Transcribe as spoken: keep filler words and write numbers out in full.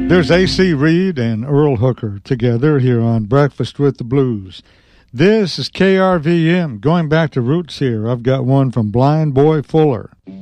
There's A C Reed and Earl Hooker together here on Breakfast with the Blues. This is K R V M. Going back to roots here, I've got one from Blind Boy Fuller.